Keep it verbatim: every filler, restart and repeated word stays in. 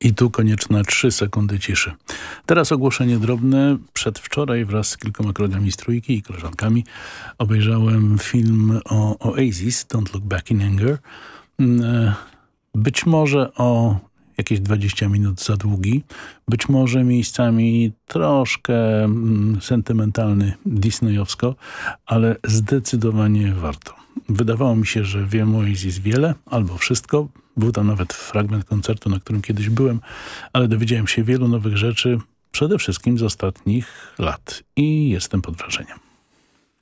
I tu konieczna trzy sekundy ciszy. Teraz ogłoszenie drobne. Przedwczoraj wraz z kilkoma kolegami z trójki i koleżankami obejrzałem film o Oasis, Don't Look Back in Anger. Być może o jakieś dwadzieścia minut za długi, być może miejscami troszkę mm, sentymentalny, disneyowsko, ale zdecydowanie warto. Wydawało mi się, że wiem o Oasis wiele, albo wszystko. Był tam nawet fragment koncertu, na którym kiedyś byłem, ale dowiedziałem się wielu nowych rzeczy, przede wszystkim z ostatnich lat i jestem pod wrażeniem.